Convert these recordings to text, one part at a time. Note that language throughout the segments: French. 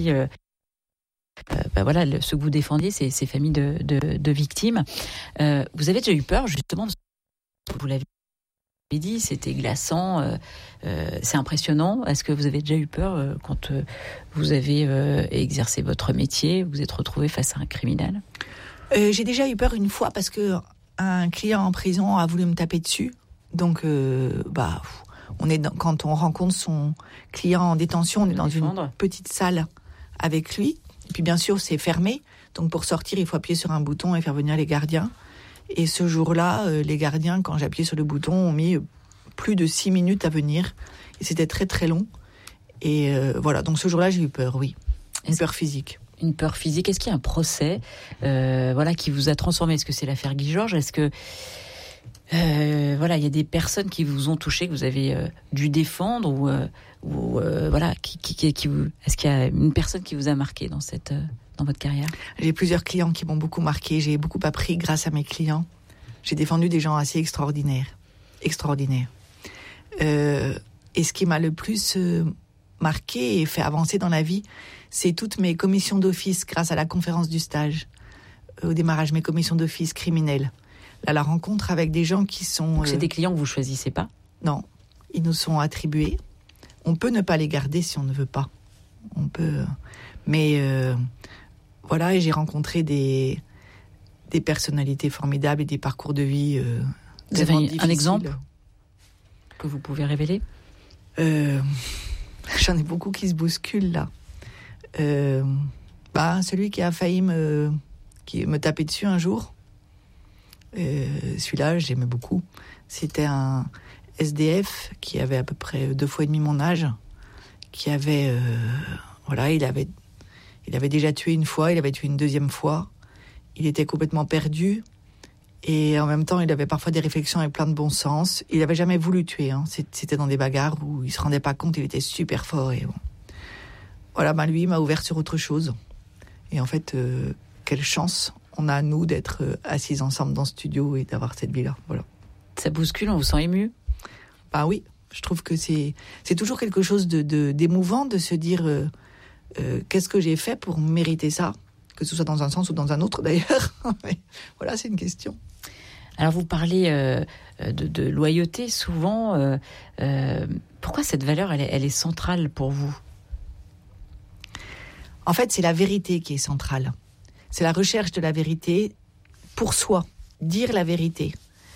ce que vous défendiez, ces familles de victimes. Vous avez déjà eu peur, justement, parce que vous l'avez dit, c'était glaçant, c'est impressionnant. Est-ce que vous avez déjà eu peur quand vous avez exercé votre métier, vous êtes retrouvé face à un criminel ? J'ai déjà eu peur une fois parce que un client en prison a voulu me taper dessus. Donc, quand on rencontre son client en détention, on est dans une petite salle avec lui. Et puis, bien sûr, c'est fermé. Donc, pour sortir, il faut appuyer sur un bouton et faire venir les gardiens. Et ce jour-là, les gardiens, quand j'ai appuyé sur le bouton, ont mis plus de 6 minutes à venir. Et c'était très, très long. Et voilà. Donc, ce jour-là, j'ai eu peur, oui. Une peur physique. Une peur physique. Est-ce qu'il y a un procès qui vous a transformé ? Est-ce que c'est l'affaire Guy Georges ? Est-ce que il y a des personnes qui vous ont touché, que vous avez dû défendre est-ce qu'il y a une personne qui vous a marqué dans votre carrière ? J'ai plusieurs clients qui m'ont beaucoup marqué. J'ai beaucoup appris grâce à mes clients. J'ai défendu des gens assez extraordinaires. Et ce qui m'a le plus marqué et fait avancer dans la vie, c'est toutes mes commissions d'office grâce à la conférence du stage. Au démarrage, mes commissions d'office criminelles. Là, la rencontre avec des gens qui sont... Donc c'est des clients que vous choisissez pas ? Non, ils nous sont attribués. On peut ne pas les garder si on ne veut pas. On peut... Mais et j'ai rencontré des personnalités formidables et des parcours de vie vous avez un exemple que vous pouvez révéler ? J'en ai beaucoup qui se bousculent, là. Celui qui a failli me taper dessus un jour. Celui-là, j'aimais beaucoup. C'était un SDF qui avait à peu près 2 fois et demi mon âge, qui avait, il avait déjà tué une fois, il avait tué une deuxième fois. Il était complètement perdu et en même temps, il avait parfois des réflexions avec plein de bon sens. Il n'avait jamais voulu tuer. C'était dans des bagarres où il se rendait pas compte. Il était super fort et bon. Voilà, lui, il m'a ouvert sur autre chose. Et en fait, quelle chance on a, nous, d'être assis ensemble dans ce studio et d'avoir cette vie-là. Voilà. Ça bouscule, on vous sent ému ? Oui, je trouve que c'est toujours quelque chose d'émouvant de se dire qu'est-ce que j'ai fait pour mériter ça ? Que ce soit dans un sens ou dans un autre, d'ailleurs. Voilà, c'est une question. Alors, vous parlez de loyauté, souvent. Pourquoi cette valeur, elle est centrale pour vous ? En fait, c'est la vérité qui est centrale. C'est la recherche de la vérité pour soi, dire la vérité,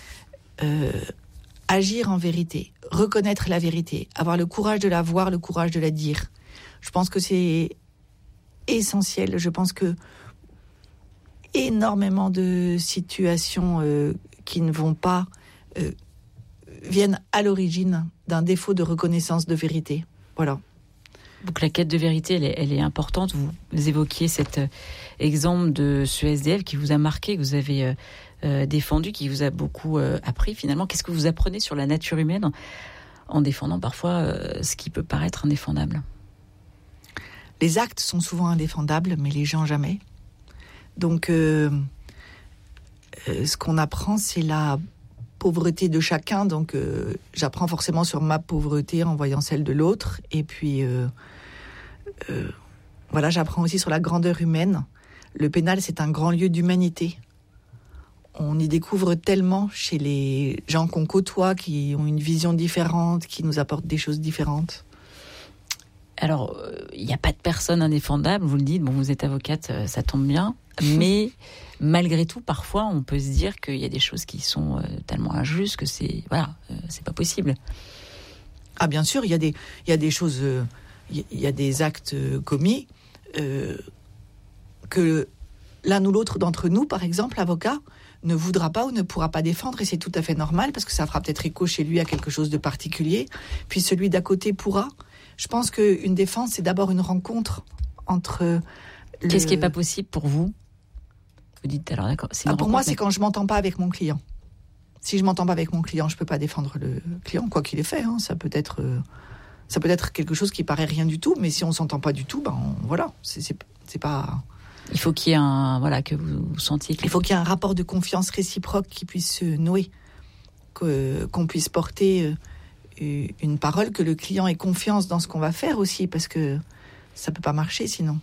agir en vérité, reconnaître la vérité, avoir le courage de la voir, le courage de la dire. Je pense que c'est essentiel. Je pense que énormément de situations qui ne vont pas viennent à l'origine d'un défaut de reconnaissance de vérité. Voilà. Donc la quête de vérité, elle est importante. Vous évoquiez cet exemple de ce SDF qui vous a marqué, que vous avez défendu, qui vous a beaucoup appris finalement. Qu'est-ce que vous apprenez sur la nature humaine en défendant parfois ce qui peut paraître indéfendable ? Les actes sont souvent indéfendables, mais les gens jamais. Donc ce qu'on apprend, c'est la pauvreté de chacun. Donc j'apprends forcément sur ma pauvreté en voyant celle de l'autre. Et puis j'apprends aussi sur la grandeur humaine. Le pénal, c'est un grand lieu d'humanité. On y découvre tellement chez les gens qu'on côtoie, qui ont une vision différente, qui nous apportent des choses différentes. Alors, il n'y a pas de personne indéfendable, vous le dites, vous êtes avocate, ça tombe bien, mais malgré tout, parfois, on peut se dire qu'il y a des choses qui sont tellement injustes que c'est pas possible. Ah, bien sûr, il y a des choses, il y a des actes commis que l'un ou l'autre d'entre nous, par exemple, avocat, ne voudra pas ou ne pourra pas défendre, et c'est tout à fait normal, parce que ça fera peut-être écho chez lui à quelque chose de particulier, puis celui d'à côté pourra. Je pense qu'une défense, c'est d'abord une rencontre entre... Qu'est-ce qui n'est pas possible pour vous ? Vous dites alors, d'accord. Pour moi, c'est quand je ne m'entends pas avec mon client. Si je ne m'entends pas avec mon client, je ne peux pas défendre le client, quoi qu'il ait fait. Ça peut être quelque chose qui paraît rien du tout, mais si on ne s'entend pas du tout, c'est pas... Il faut qu'il y ait que vous sentiez... Il faut qu'il y ait un rapport de confiance réciproque qui puisse se nouer, qu'on puisse porter... une parole, que le client ait confiance dans ce qu'on va faire aussi, parce que ça peut pas marcher sinon.